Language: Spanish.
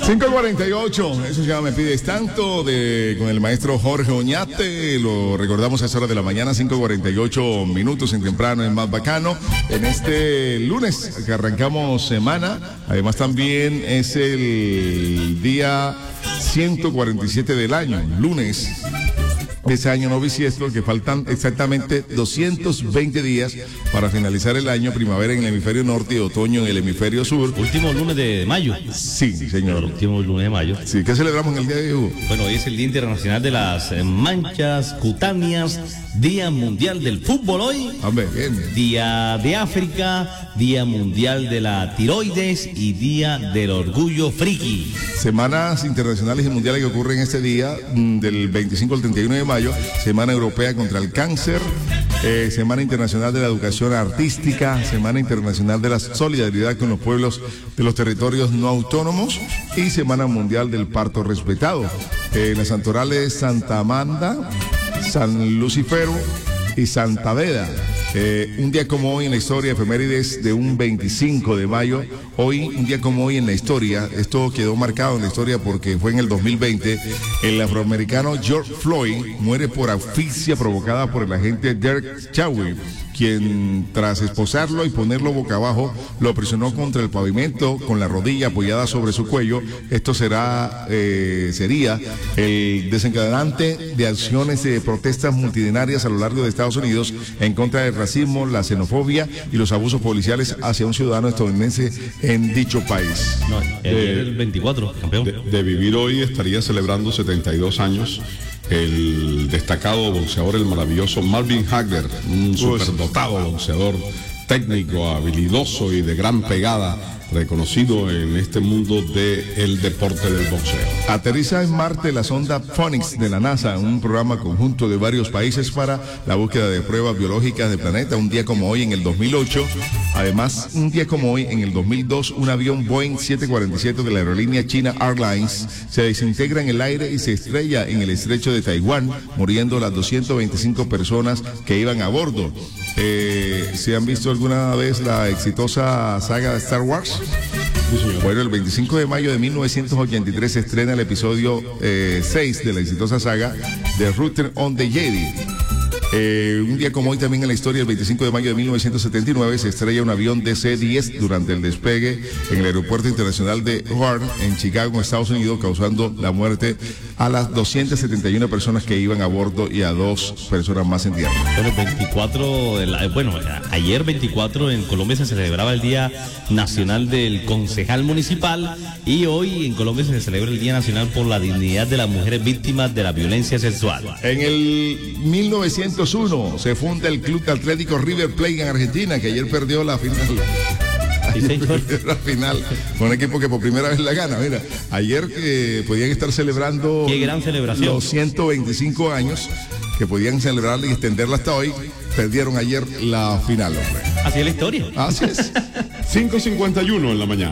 5:48, eso ya me pides tanto, con el maestro Jorge Oñate. Lo recordamos a esa hora de la mañana, 5:48 minutos en temprano, en Más Bacano. En este lunes que arrancamos semana, además también es el día 147 del año, lunes de ese año no bisiesto, que faltan exactamente 220 días para finalizar el año, primavera en el hemisferio norte y otoño en el hemisferio sur. Último lunes de mayo. Sí, señor. El último lunes de mayo. Sí, ¿qué celebramos en el día de hoy? Bueno, hoy es el Día Internacional de las Manchas Cutáneas, Día Mundial del Fútbol hoy, Bien. Día de África, Día Mundial de la Tiroides y Día del Orgullo Friki. Semanas internacionales y mundiales que ocurren este día, del 25 al 31 de mayo, Semana Europea contra el Cáncer, Semana Internacional de la Educación Artística, Semana Internacional de la Solidaridad con los pueblos de los territorios no autónomos y Semana Mundial del Parto Respetado. Las santorales Santa Amanda, San Lucifero y Santa Beda. Un día como hoy en la historia, efemérides de un 25 de mayo. Hoy, un día como hoy en la historia, esto quedó marcado en la historia porque fue en el 2020, el afroamericano George Floyd muere por asfixia provocada por el agente Derek Chauvin, quien tras esposarlo y ponerlo boca abajo, lo presionó contra el pavimento con la rodilla apoyada sobre su cuello. Esto sería el desencadenante de acciones de protestas multitudinarias a lo largo de Estados Unidos en contra del racismo, la xenofobia y los abusos policiales hacia un ciudadano estadounidense en dicho país. No, el 24, campeón. De vivir hoy estaría celebrando 72 años el destacado boxeador, el maravilloso Marvin Hagler, un superdotado boxeador técnico, habilidoso y de gran pegada, reconocido en este mundo del deporte del boxeo. Aterriza en Marte la sonda Phoenix de la NASA, un programa conjunto de varios países para la búsqueda de pruebas biológicas del planeta. Un día como hoy en el 2008, además un día como hoy en el 2002, un avión Boeing 747 de la aerolínea China Airlines se desintegra en el aire y se estrella en el estrecho de Taiwán, muriendo las 225 personas que iban a bordo. ¿Se han visto alguna vez la exitosa saga de Star Wars? Sí, señor. Bueno, el 25 de mayo de 1983 se estrena el episodio 6 de la exitosa saga de Return of the Jedi. Un día como hoy también en la historia, el 25 de mayo de 1979, se estrella un avión DC-10 durante el despegue en el aeropuerto internacional de O'Hare en Chicago, Estados Unidos, causando la muerte a las 271 personas que iban a bordo y a 2 personas más en tierra. Ayer 24 en Colombia se celebraba el Día Nacional del Concejal Municipal y hoy en Colombia se celebra el Día Nacional por la Dignidad de las Mujeres Víctimas de la Violencia Sexual. En el 1901 se funda el Club Atlético River Plate en Argentina, que ayer perdió la final. La final, con un equipo que por primera vez la gana. Mira, ayer podían estar celebrando. Qué gran celebración. Los 125 años que podían celebrarla y extenderla hasta hoy. Perdieron ayer la final, hombre. Así es la historia. Así es. 5:51 en la mañana.